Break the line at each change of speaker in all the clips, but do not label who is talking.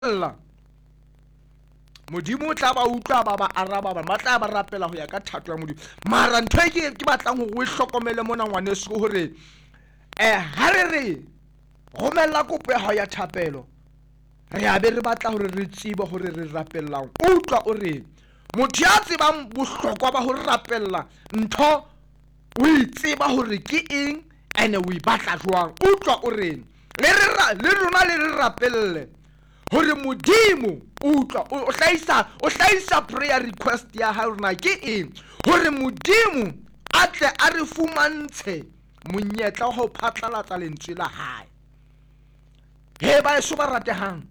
rapella modimo o tla ba utlwa ba araba ba tla ba rapela ho ya ka thato ya modimo. Mara ntho e ke batlang ho o hlokomele mona ngwaneso hore ha re romella kopo ya hao ya thapelo, re a be re batla hore re tseba hore re rapellang. Utlwa o re motho ya tsebang bohlokwa ba ho rapella ntho o tseba hore ke eng ene o batla jwang. Utlwa o re le rona le re rapelle hore modimo utlwa o hlahisa prayer request ya hao rona ke eng, hore modimo a tle a re fumantshe monyetla wa ho phatlalatsa lentswe la hae. He ba eso ba ratehang,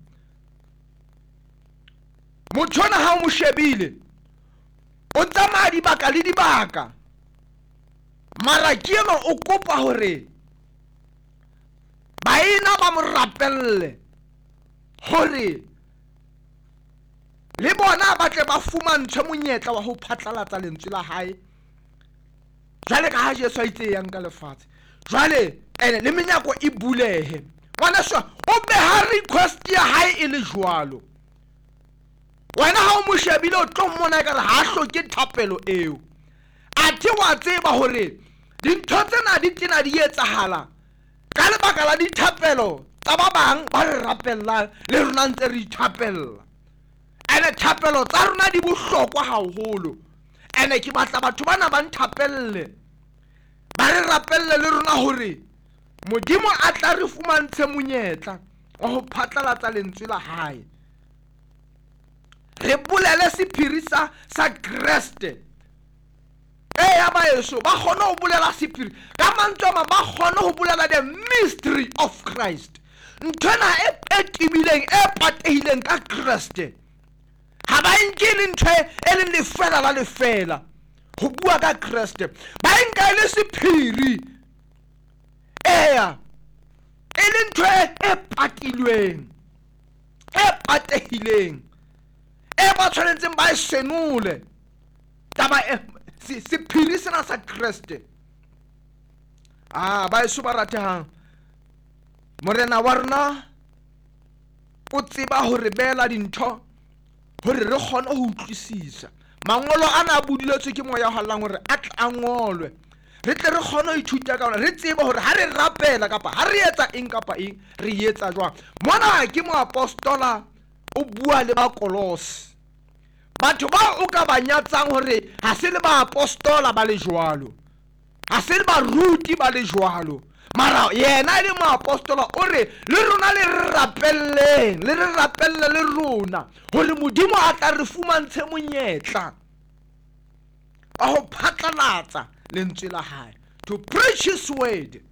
motho ona ha o mo shebile o tsamaya dibaka le dibaka, mara ke ena o kopa hore baena ba mo rapelle hore le bona ba tle ba fumantshwe monyetla wa ho phatlalatsa lentswe la hae. Jwale ka ha Jesu a itse yang ka lefatshe, jwale le menyako e bulehe. Ngwana swa o beha request ya hae e le jwalo, wena ha o mo shebile o tlo mmona ka re ha hloke thapelo eo. Athe wa tseba hore dintho tsena di tena di etsahala ka lebaka la dithapelo tsa ba bang ba re rapellang le rona ntse re ithapella. Ene thapelo tsa rona di bohlokwa haholo, ene ke batla batho bana ba nthapelle ba re rapelle le rona hore modimo a tla re fumantshe monyetla wa ho phatlalatsa lentswe la hae. Re bolele sephiri sa Kreste. Ya baeso ba kgona ho bolela sephiri ka mantswe a mang, ba kgona ho bolela the mystery of Christ. Nthona e tibileng e patehileng ka Kreste. Ha ba nke le ntho e le lefela la lefela ho bua ka Kreste, ba nka le sephiri e le ntho e patilweng, e patehileng, e ba tshwanetseng ba e senole taba sephiri sena sa Kreste. Ba eso ba ratehang, morena wa rona o tseba hore beela dintho hore re kgone ho utlwisisa. Mangolo ana a budiletswe ke moya o hallang hore a tla a ngolwe, re tle re kgone ho ithuta ka ona, re tsebe hore ha re rapela kapa ha re etsa eng kapa eng re etsa jwang. Mona ke moapostola o bua le ba Kolose, batho ba o ka ba nyatsang hore ha se le ba apostola ba le jwalo, ha se le ba ruti ba le jwalo, mara yena le moapostola o re le rona le re rapelle le rona hore modimo a tla re fumantshe monyetla wa ho phatlalatsa lentswe la hae, to preach his word.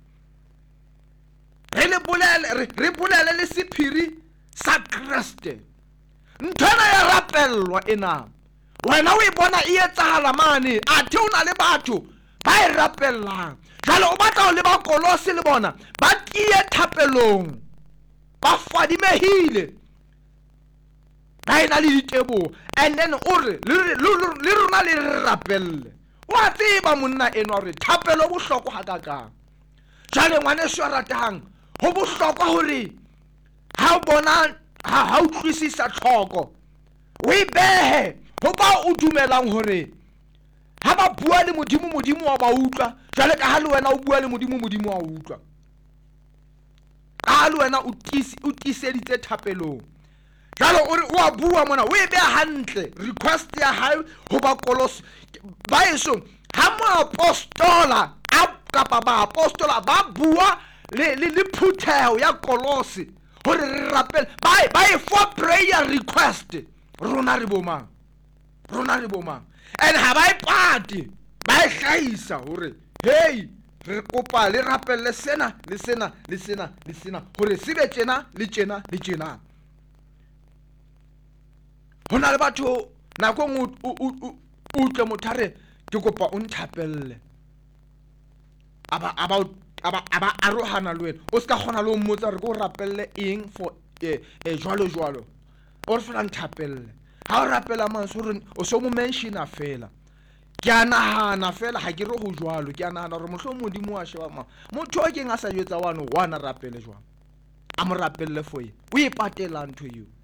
Re bolele le sephiri sa Kriste. Nthona ya rapellwa ena wena o e bona e etsahala mane, athe o na le batho ba e rapellang. Jwale o batla ho le ba Kolose le bona ba tie thapelong, ba fadimehile, ba ena le ditebo, and then o re le rona le re rapelle. Wa tseba monna eno hore thapelo bohlokwa hakakang. Jwale ngwaneso a ratehang, ho bohlokwa hore ha o bona ha o utlwisisa tlhoko o e behe ho ba o dumelang hore ha ba bua le modimo, modimo wa ba utlwa. Jwale ka ha le wena o bua le modimo, modimo wa utlwa. Ka ha le wena o tiiseditse thapelong, jwale o re o a bua mona, o e beha hantle request ya hae ho ba Kolose. Ba eso ha moapostola kapa ba apostola ba bua le phutheho ya Kolose hore re rapele, ba e for prayer request, rona re bomang, and ha ba e pate, ba e hlahisa hore hey re kopa le rapelle sena le sena le sena le sena hore se be tjena le tjena le tjena. Hona le batho nako o tle mothare ke kopa o nthapelle, aba arohana le wena, o ska khona le o mmotsa re go rapelle eng for jwalo o re fela nthapelle. Ha o rapela manso o so mo mentiona fela, ke a nahana fela ha ke re ho jwalo, ke a nahana hore mohlo modimo wa sheba motho o keng a sa jwetsa wana rapele jwang, a mo rapelle for ye o e patela ntho eo.